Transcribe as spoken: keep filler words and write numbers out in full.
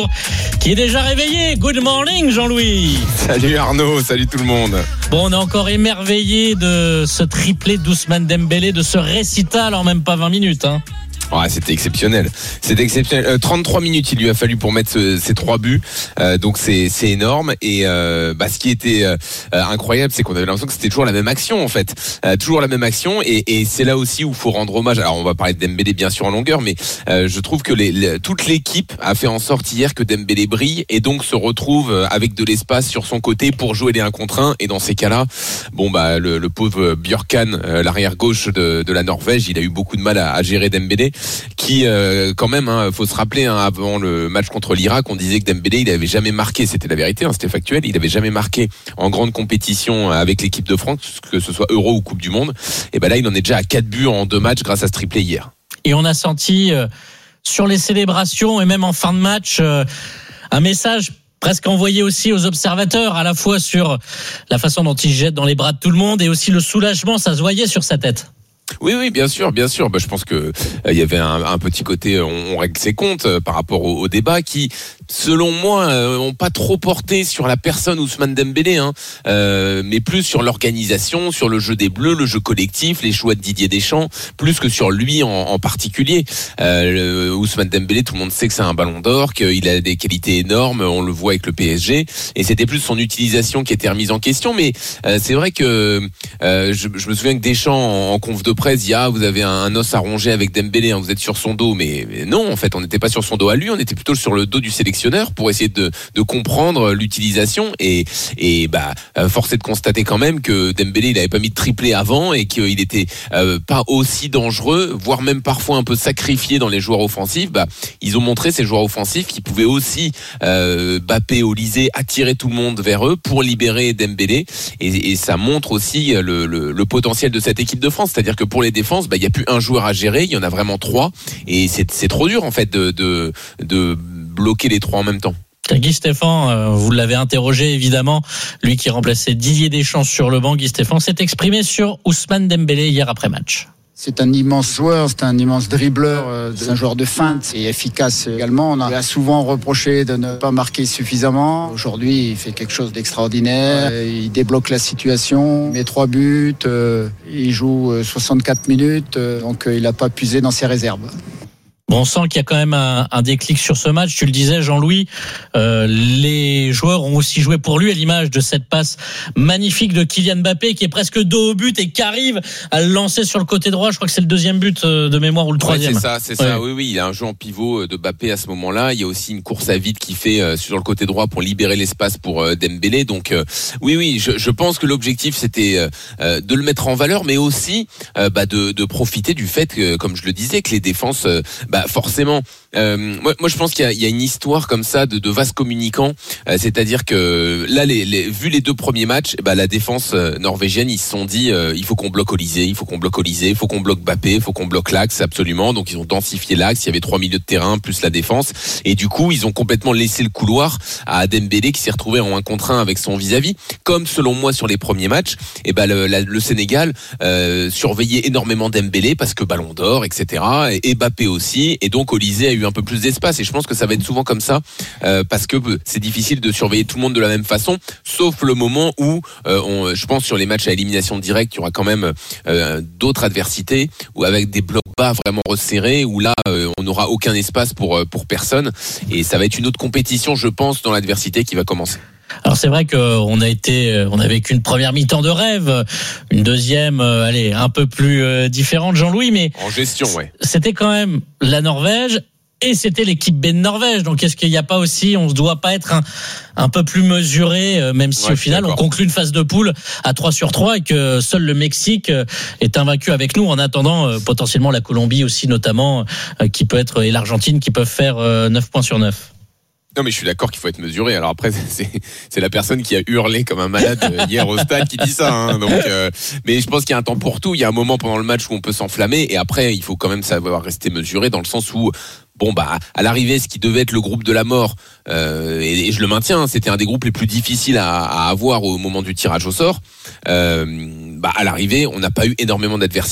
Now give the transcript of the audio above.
qui est déjà réveillé. Good morning Jean-Louis. Salut Arnaud, salut tout le monde. Bon, on est encore émerveillé de ce triplé d'Ousmane Dembélé, de ce récital en même pas vingt minutes. Hein. Ouais, c'était exceptionnel. C'était exceptionnel. Euh, trente-trois minutes, il lui a fallu pour mettre ce, ces trois buts. Euh, donc c'est c'est énorme. Et euh, bah, ce qui était euh, incroyable, c'est qu'on avait l'impression que c'était toujours la même action en fait, euh, toujours la même action. Et, et c'est là aussi où il faut rendre hommage. Alors on va parler de Dembélé bien sûr en longueur, mais euh, je trouve que les, les, toute l'équipe a fait en sorte hier que Dembélé brille et donc se retrouve avec de l'espace sur son côté pour jouer les un contre un. Et dans ces cas-là, bon bah le, le pauvre Björkan, euh, l'arrière gauche de, de la Norvège, il a eu beaucoup de mal à, à gérer Dembélé. Qui euh, quand même, hein, faut se rappeler, hein, avant le match contre l'Irak, on disait que Dembélé, il avait jamais marqué, c'était la vérité, hein, c'était factuel, il avait jamais marqué en grande compétition avec l'équipe de France, que ce soit Euro ou Coupe du Monde. Et ben là, il en est déjà à quatre buts en deux matchs grâce à ce triplé hier. Et on a senti euh, sur les célébrations et même en fin de match euh, un message presque envoyé aussi aux observateurs, à la fois sur la façon dont il jette dans les bras de tout le monde et aussi le soulagement, ça se voyait sur sa tête. Oui, oui, bien sûr, bien sûr. Bah, je pense que euh, il y avait un, un petit côté, on, on règle ses comptes euh, par rapport au, au débat qui, selon moi, euh, ont pas trop porté sur la personne Ousmane Dembélé, hein, euh, mais plus sur l'organisation, sur le jeu des Bleus, le jeu collectif, les choix de Didier Deschamps, plus que sur lui en, en particulier. Euh, le, Ousmane Dembélé, tout le monde sait que c'est un Ballon d'Or, qu'il a des qualités énormes, on le voit avec le P S G, et c'était plus son utilisation qui était remise en question. Mais euh, c'est vrai que euh, je, je me souviens que Deschamps en, en conf de presse, il y a, vous avez un, un os à ronger avec Dembélé, hein, vous êtes sur son dos, mais, mais non, en fait, on n'était pas sur son dos à lui, on était plutôt sur le dos du sélectionneur pour essayer de, de comprendre l'utilisation. Et, et bah, force est de constater quand même que Dembélé, il avait pas mis de triplé avant et qu'il était euh, pas aussi dangereux, voire même parfois un peu sacrifié dans les joueurs offensifs. Bah, ils ont montré ces joueurs offensifs qui pouvaient aussi euh, Mbappé, Olysée, attirer tout le monde vers eux pour libérer Dembélé. Et, et ça montre aussi le, le, le potentiel de cette équipe de France, c'est-à-dire que pour les défenses, bah, il y a plus un joueur à gérer, il y en a vraiment trois, et c'est, c'est trop dur en fait de, de, de bloquer les trois en même temps. Guy Stéphane, vous l'avez interrogé évidemment, lui qui remplaçait Didier Deschamps sur le banc. Guy Stéphane s'est exprimé sur Ousmane Dembélé hier après match. C'est un immense joueur, c'est un immense dribbleur, c'est un joueur de feinte et efficace également. On a souvent reproché de ne pas marquer suffisamment. Aujourd'hui, il fait quelque chose d'extraordinaire. Il débloque la situation, il met trois buts, il joue soixante-quatre minutes, donc il n'a pas puisé dans ses réserves. Bon, on sent qu'il y a quand même un, un déclic sur ce match. Tu le disais, Jean-Louis, euh, les joueurs ont aussi joué pour lui, à l'image de cette passe magnifique de Kylian Mbappé qui est presque dos au but et qui arrive à le lancer sur le côté droit. Je crois que c'est le deuxième but de mémoire ou le troisième. Ouais, c'est ça, c'est ouais. ça. Oui, oui, il y a un jeu en pivot de Mbappé à ce moment-là. Il y a aussi une course à vide qui fait euh, sur le côté droit pour libérer l'espace pour euh, Dembélé. Donc, euh, oui, oui, je, je pense que l'objectif c'était euh, de le mettre en valeur, mais aussi euh, bah, de, de profiter du fait que, comme je le disais, que les défenses, euh, bah, forcément, euh, moi, moi je pense qu'il y a, il y a une histoire comme ça de, de vase communicant, euh, c'est-à-dire que là, les, les, vu les deux premiers matchs, bah, la défense euh, norvégienne, ils se sont dit, euh, il faut qu'on bloque Olysée, il faut qu'on bloque Olysée, il faut qu'on bloque Mbappé, il faut qu'on bloque l'axe, absolument. Donc ils ont densifié l'axe, il y avait trois milieux de terrain plus la défense, et du coup ils ont complètement laissé le couloir à Dembélé qui s'est retrouvé en un contre un avec son vis-à-vis. Comme selon moi sur les premiers matchs, et bah le, la, le Sénégal euh, surveillait énormément Dembélé parce que Ballon d'Or, et cetera. Et, et Mbappé aussi. Et donc Olysée a eu un peu plus d'espace, et je pense que ça va être souvent comme ça euh, parce que c'est difficile de surveiller tout le monde de la même façon, sauf le moment où euh, on, je pense sur les matchs à élimination directe, il y aura quand même euh, d'autres adversités ou avec des blocs bas vraiment resserrés où là euh, on n'aura aucun espace pour pour personne, et ça va être une autre compétition, je pense, dans l'adversité qui va commencer. Alors c'est vrai qu'on a été, on a vécu une première mi-temps de rêve, une deuxième, euh, allez, un peu plus euh, différente, Jean-Louis, mais en gestion, ouais. C'était quand même la Norvège et c'était l'équipe B de Norvège. Donc est-ce qu'il n'y a pas aussi, on ne doit pas être un, un peu plus mesuré, euh, même si ouais, au final on conclut une phase de poule à trois sur trois et que seul le Mexique euh, est invaincu avec nous, en attendant euh, potentiellement la Colombie aussi notamment, euh, qui peut être, et l'Argentine qui peuvent faire euh, neuf points sur neuf. Non, mais je suis d'accord qu'il faut être mesuré. Alors après, c'est c'est la personne qui a hurlé comme un malade hier au stade qui dit ça. Hein. Donc, euh, mais je pense qu'il y a un temps pour tout. Il y a un moment pendant le match où on peut s'enflammer, et après, il faut quand même savoir rester mesuré dans le sens où, bon bah, à l'arrivée, ce qui devait être le groupe de la mort, euh, et, et je le maintiens, c'était un des groupes les plus difficiles à, à avoir au moment du tirage au sort. Euh, bah, à l'arrivée, on n'a pas eu énormément d'adversité.